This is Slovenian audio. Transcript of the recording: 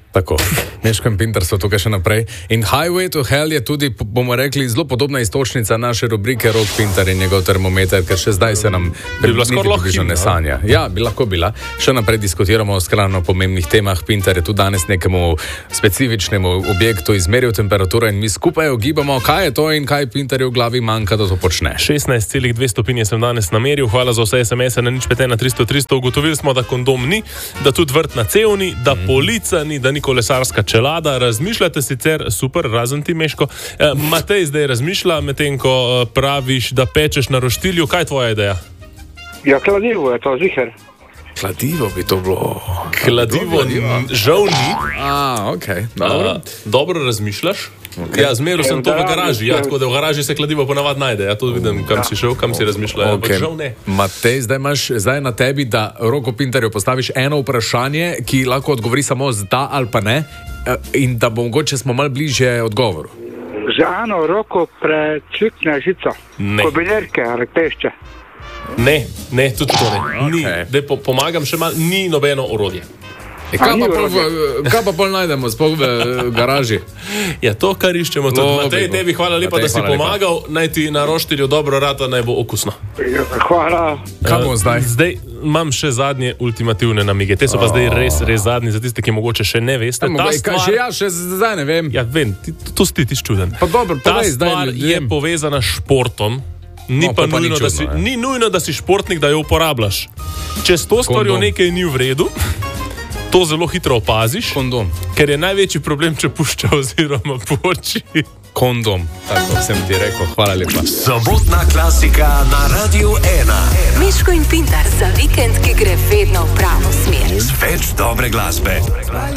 Tako, Meško in Pintar so tukaj še naprej. In Highway to Hell je tudi, bomo rekli, zelo podobna istočnica naše rubrike Rok Pintar in njegov termometer, ker še zdaj se nam približno ne sanja. Ja, bi lahko bila. Še naprej diskutiramo o skrajno pomembnih temah. Pintar je tu danes nekemu specifičnemu objektu izmeril temperaturo in mi skupaj ugibamo, kaj je to in kaj Pintarju v glavi manjka, da to počne. 16,2 stopinje sem danes nameril. Hvala za vse SMS-e na 051300 Ugotovili smo, da kondom ni, da tudi vrt na cev ni, da polica ni, da ni kolesarska čelada. Razmišljate sicer, super, razen ti, Meško. Matej zdaj razmišlja, medtem ko praviš, da pečeš na roštilju. Kaj je tvoja ideja? Ja, kladivo je to, ziher. Kladivo bi to bilo. Kladivo žal ni. Okej. Dobro razmišljaš? Okay. Ja, zmeral sem to v garaži, tako da v garaži se kladivo ponavadi najde. Ja, to vidim, kam si šel, kam si razmišljal. Okay. Žal ne. Matej, zdaj na tebi, da Roku Pintarju postaviš eno vprašanje, ki lahko odgovori samo z da ali pa ne, in da bo mogoče smo malo bližje odgovoru. Za eno roko precvikne žico. Ne. Kobilerke ali tešče. Ne, tudi to ne. Ni. Daj, pomagam še malo, ni nobeno orodje. Kaj pa pol najdemo sploh v garaži? Ja, to, kar iščemo tudi. Matej, tebi hvala lepa, da si pomagal. Naj ti na roštilju dobro rata, naj bo okusno. Hvala. Kaj bomo zdaj? Zdaj imam še zadnje ultimativne namige. Te so pa zdaj res zadnji, za tiste, ki mogoče še ne veste. Še zdaj ne vem. Ja, vem, to si ti čuden. Pa dobro, ta stvar je povezana s športom. Ni pa nujno, da si športnik, da jo uporabljaš. Če s to stvarjo nekaj ni v redu, to zelo hitro opaziš. Kondom. Ker je največji problem, če pušča oziroma poči. Kondom. Tako sem ti rekel. Hvala lepa. Sobotna klasika na Radiu 1. Meško in Pintar za vikend, ki gre vedno v pravo smer. Več dobre glasbe.